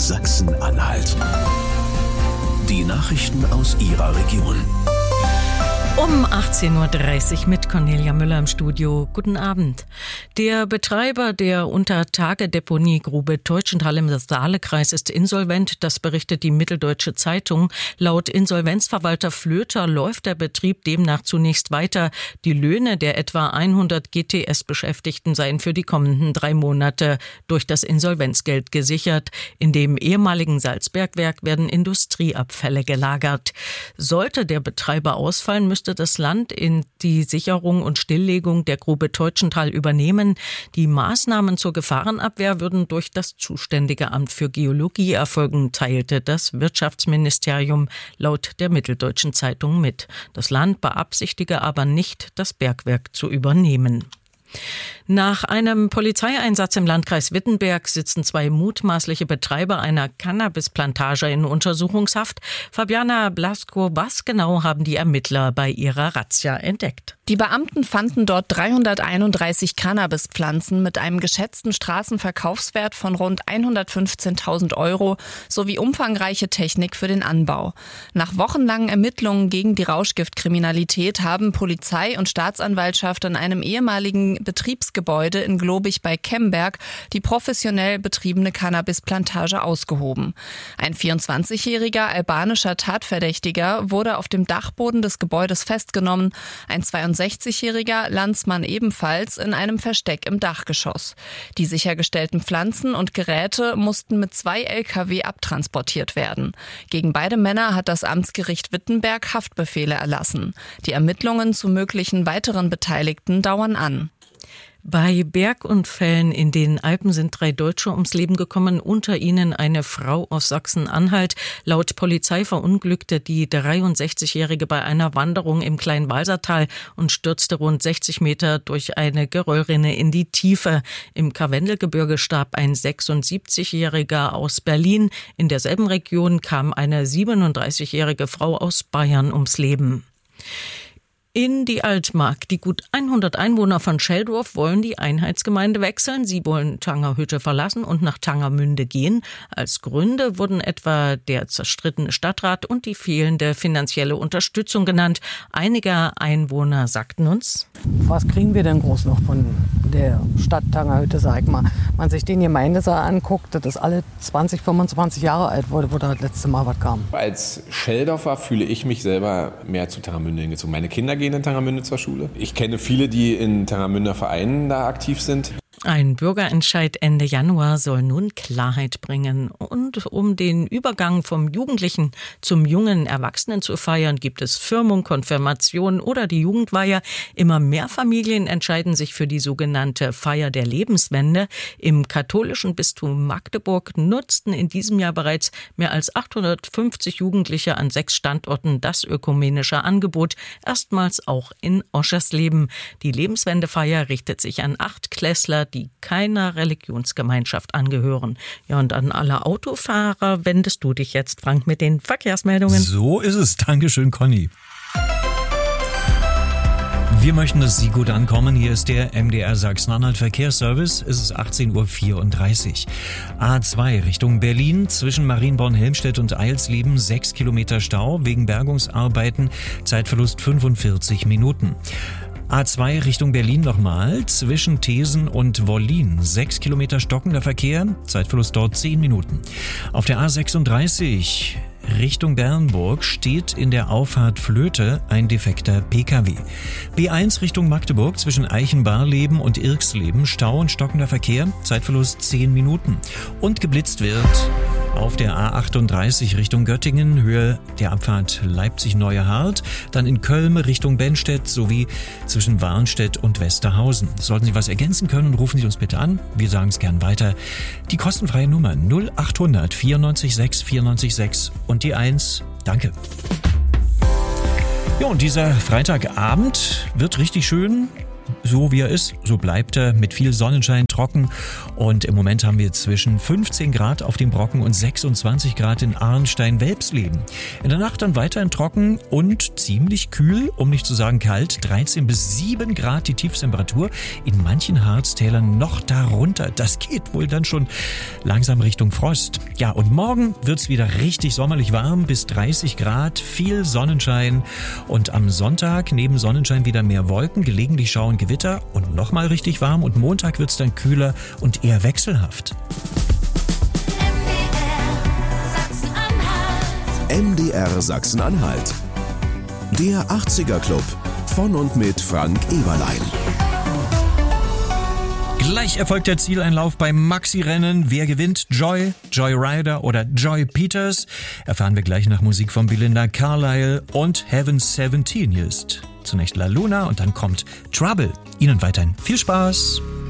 Sachsen-Anhalt. Die Nachrichten aus Ihrer Region. Um 18.30 Uhr mit Cornelia Müller im Studio. Guten Abend. Der Betreiber der Untertagedeponiegrube Teutschenthal im Saalekreis ist insolvent. Das berichtet die Mitteldeutsche Zeitung. Laut Insolvenzverwalter Flöter läuft der Betrieb demnach zunächst weiter. Die Löhne der etwa 100 GTS-Beschäftigten seien für die kommenden 3 Monate durch das Insolvenzgeld gesichert. In dem ehemaligen Salzbergwerk werden Industrieabfälle gelagert. Sollte der Betreiber ausfallen, müsste das Land in die Sicherung und Stilllegung der Grube Teutschenthal übernehmen. Die Maßnahmen zur Gefahrenabwehr würden durch das zuständige Amt für Geologie erfolgen, teilte das Wirtschaftsministerium laut der Mitteldeutschen Zeitung mit. Das Land beabsichtige aber nicht, das Bergwerk zu übernehmen. Nach einem Polizeieinsatz im Landkreis Wittenberg sitzen 2 mutmaßliche Betreiber einer Cannabisplantage in Untersuchungshaft. Fabiana Blasko, was genau haben die Ermittler bei ihrer Razzia entdeckt? Die Beamten fanden dort 331 Cannabispflanzen mit einem geschätzten Straßenverkaufswert von rund 115.000 € sowie umfangreiche Technik für den Anbau. Nach wochenlangen Ermittlungen gegen die Rauschgiftkriminalität haben Polizei und Staatsanwaltschaft in einem ehemaligen Betriebsgebäude in Globig bei Kemberg die professionell betriebene Cannabisplantage ausgehoben. Ein 24-jähriger albanischer Tatverdächtiger wurde auf dem Dachboden des Gebäudes festgenommen, ein 62-jähriger Landsmann ebenfalls in einem Versteck im Dachgeschoss. Die sichergestellten Pflanzen und Geräte mussten mit 2 LKW abtransportiert werden. Gegen beide Männer hat das Amtsgericht Wittenberg Haftbefehle erlassen. Die Ermittlungen zu möglichen weiteren Beteiligten dauern an. Bei Bergunfällen in den Alpen sind 3 Deutsche ums Leben gekommen, unter ihnen eine Frau aus Sachsen-Anhalt. Laut Polizei verunglückte die 63-Jährige bei einer Wanderung im Kleinwalsertal und stürzte rund 60 Meter durch eine Geröllrinne in die Tiefe. Im Karwendelgebirge starb ein 76-Jähriger aus Berlin. In derselben Region kam eine 37-jährige Frau aus Bayern ums Leben. In die Altmark. Die gut 100 Einwohner von Scheldorf wollen die Einheitsgemeinde wechseln. Sie wollen Tangerhütte verlassen und nach Tangermünde gehen. Als Gründe wurden etwa der zerstrittene Stadtrat und die fehlende finanzielle Unterstützung genannt. Einige Einwohner sagten uns: Was kriegen wir denn groß noch von der Stadt Tangerhütte, sag ich mal? Wenn man sich den Gemeindesaal anguckt, das ist alle 20, 25 Jahre alt, wo das letzte Mal was kam. Als Scheldorfer fühle ich mich selber mehr zu Tangermünde hingezogen. Meine Kinder gehen in Tangermünde zur Schule. Ich kenne viele, die in Tangermünder Vereinen da aktiv sind. Ein Bürgerentscheid Ende Januar soll nun Klarheit bringen. Und um den Übergang vom Jugendlichen zum jungen Erwachsenen zu feiern, gibt es Firmung, Konfirmation oder die Jugendweihe. Immer mehr Familien entscheiden sich für die sogenannte Feier der Lebenswende. Im katholischen Bistum Magdeburg nutzten in diesem Jahr bereits mehr als 850 Jugendliche an 6 Standorten das ökumenische Angebot, erstmals auch in Oschersleben. Die Lebenswendefeier richtet sich an 8-Klässler, die keiner Religionsgemeinschaft angehören. Ja, und an alle Autofahrer wendest du dich jetzt, Frank, mit den Verkehrsmeldungen. So ist es. Dankeschön, Conny. Wir möchten, dass Sie gut ankommen. Hier ist der MDR Sachsen-Anhalt Verkehrsservice. Es ist 18.34 Uhr. A2 Richtung Berlin zwischen Marienborn-Helmstedt und Eilsleben 6 Kilometer Stau wegen Bergungsarbeiten. Zeitverlust 45 Minuten. A2 Richtung Berlin nochmal, zwischen Thesen und Wollin. 6 Kilometer stockender Verkehr, Zeitverlust dort 10 Minuten. Auf der A36 Richtung Bernburg steht in der Auffahrt Flöte ein defekter PKW. B1 Richtung Magdeburg zwischen Eichenbarleben und Irksleben, Stau und stockender Verkehr, Zeitverlust 10 Minuten. Und geblitzt wird auf der A38 Richtung Göttingen, Höhe der Abfahrt Leipzig-Neue Hart, dann in Köln Richtung Bennstedt sowie zwischen Warnstedt und Westerhausen. Sollten Sie was ergänzen können, rufen Sie uns bitte an. Wir sagen es gern weiter. Die kostenfreie Nummer 0800 94 6 94 6 und die 1. Danke. Ja, und dieser Freitagabend wird richtig schön. So wie er ist, so bleibt er mit viel Sonnenschein. trocken und im Moment haben wir zwischen 15 Grad auf dem Brocken und 26 Grad in Arnstein-Welpsleben. In der Nacht dann weiterhin trocken und ziemlich kühl, um nicht zu sagen kalt, 13 bis 7 Grad die Tiefstemperatur, in manchen Harztälern noch darunter. Das geht wohl dann schon langsam Richtung Frost. Ja, und morgen wird's wieder richtig sommerlich warm, bis 30 Grad, viel Sonnenschein und am Sonntag neben Sonnenschein wieder mehr Wolken, gelegentlich Schauer und Gewitter und nochmal richtig warm und Montag wird's dann kühler und eher wechselhaft. MDR Sachsen-Anhalt. Der 80er Club von und mit Frank Eberlein. Gleich erfolgt der Zieleinlauf beim Maxi-Rennen. Wer gewinnt? Joy Ryder oder Joy Peters? Erfahren wir gleich nach Musik von Belinda Carlisle und Heaven 17. Hier ist zunächst La Luna und dann kommt Trouble. Ihnen weiterhin viel Spaß.